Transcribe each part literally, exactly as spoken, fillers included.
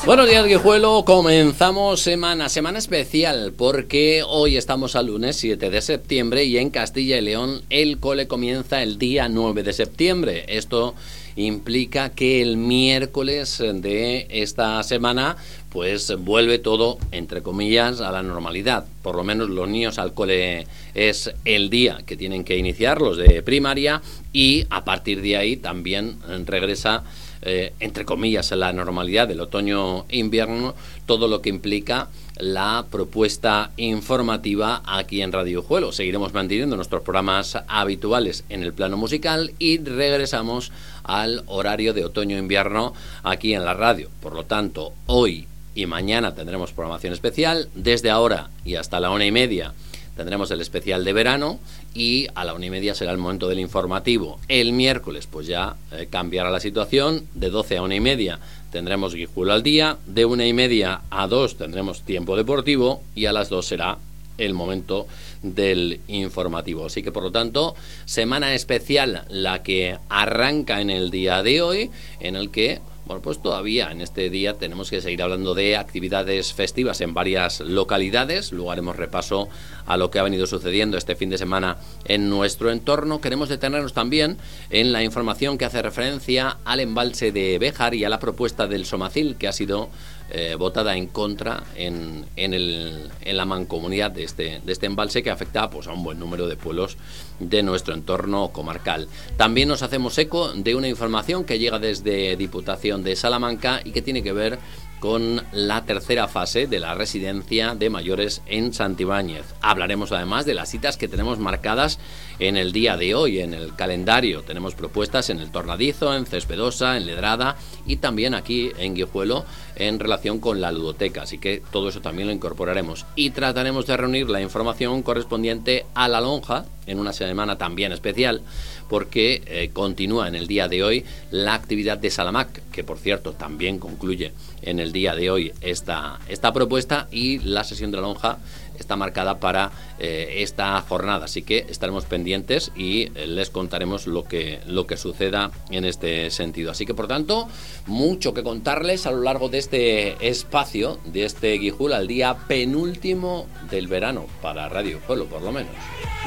Buenos días, Guijuelo. Comenzamos semana, semana especial, porque hoy estamos al lunes siete de septiembre y en Castilla y León el cole comienza el día nueve de septiembre. Esto implica que el miércoles de esta semana pues vuelve todo, entre comillas, a la normalidad. Por lo menos los niños al cole es el día que tienen que iniciar, los de primaria, y a partir de ahí también regresa Eh, entre comillas, la normalidad del otoño-invierno, todo lo que implica la propuesta informativa aquí en Radio Guijuelo. Seguiremos manteniendo nuestros programas habituales en el plano musical y regresamos al horario de otoño-invierno aquí en la radio. Por lo tanto, hoy y mañana tendremos programación especial. Desde ahora y hasta la una y media tendremos el especial de verano y a la una y media será el momento del informativo. El miércoles pues ya eh, cambiará la situación. De doce a una y media tendremos Guijuelo al día. De una y media a dos tendremos tiempo deportivo y a las dos será el momento del informativo. Así que por lo tanto, semana especial la que arranca en el día de hoy, en el que bueno, pues todavía en este día tenemos que seguir hablando de actividades festivas en varias localidades. Luego haremos repaso a lo que ha venido sucediendo este fin de semana en nuestro entorno. Queremos detenernos también en la información que hace referencia al embalse de Béjar y a la propuesta del Somacil, que ha sido eh, votada en contra en, en, el, en la mancomunidad de este, de este embalse, que afecta pues, a un buen número de pueblos de nuestro entorno comarcal. También nos hacemos eco de una información que llega desde Diputación de Salamanca y que tiene que ver con la tercera fase de la residencia de mayores en Santibáñez. Hablaremos además de las citas que tenemos marcadas en el día de hoy, en el calendario. Tenemos propuestas en el Tornadizo, en Cespedosa, en Ledrada y también aquí en Guijuelo en relación con la ludoteca. Así que todo eso también lo incorporaremos. Y trataremos de reunir la información correspondiente a la lonja en una semana también especial, porque eh, continúa en el día de hoy la actividad de Salamac, que por cierto también concluye en el día de hoy esta, esta propuesta, y la sesión de la lonja está marcada para eh, esta jornada, así que estaremos pendientes y eh, les contaremos lo que, lo que suceda en este sentido. Así que por tanto, mucho que contarles a lo largo de este espacio, de este Guijuelo al día penúltimo del verano, para Radio Guijuelo por lo menos.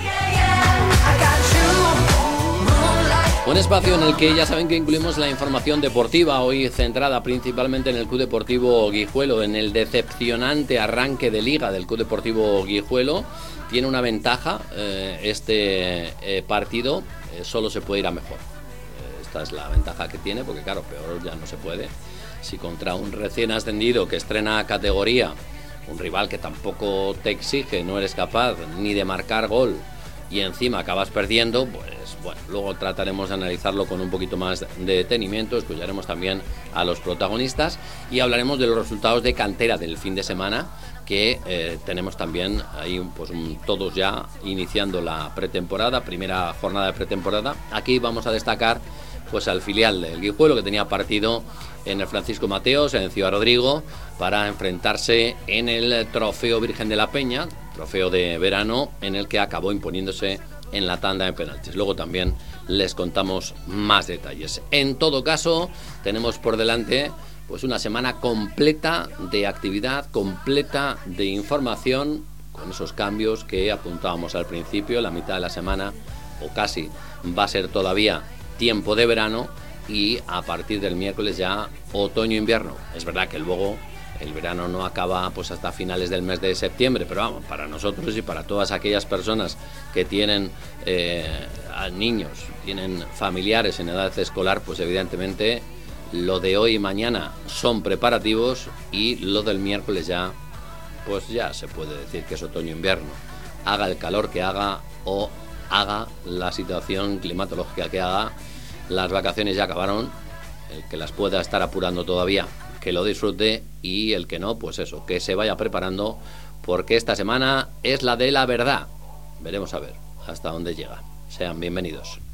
Un espacio en el que ya saben que incluimos la información deportiva, hoy centrada principalmente en el Club Deportivo Guijuelo, en el decepcionante arranque de liga del Club Deportivo Guijuelo. Tiene una ventaja eh, este eh, partido, eh, solo se puede ir a mejor. Eh, esta es la ventaja que tiene, porque claro, peor ya no se puede. Si contra un recién ascendido que estrena categoría, un rival que tampoco te exige, no eres capaz ni de marcar gol, y encima acabas perdiendo, pues bueno, luego trataremos de analizarlo con un poquito más de detenimiento, escucharemos también a los protagonistas y hablaremos de los resultados de cantera del fin de semana, que eh, tenemos también ahí pues un, todos ya iniciando la pretemporada, primera jornada de pretemporada. Aquí vamos a destacar pues al filial del Guijuelo, que tenía partido en el Francisco Mateos, en Ciudad Rodrigo, para enfrentarse en el Trofeo Virgen de la Peña, trofeo de verano, en el que acabó imponiéndose en la tanda de penaltis. Luego también les contamos más detalles. En todo caso, tenemos por delante pues una semana completa de actividad, completa de información, con esos cambios que apuntábamos al principio. La mitad de la semana, o casi, va a ser todavía tiempo de verano, y a partir del miércoles ya otoño-invierno. Es verdad que luego el verano no acaba pues hasta finales del mes de septiembre, pero vamos, para nosotros y para todas aquellas personas que tienen eh, niños, tienen familiares en edad escolar, pues evidentemente lo de hoy y mañana son preparativos, y lo del miércoles ya, pues ya se puede decir que es otoño-invierno. Haga el calor que haga o haga la situación climatológica que haga, las vacaciones ya acabaron. El que las pueda estar apurando todavía, que lo disfrute, y el que no, pues eso, que se vaya preparando, porque esta semana es la de la verdad. Veremos a ver hasta dónde llega. Sean bienvenidos.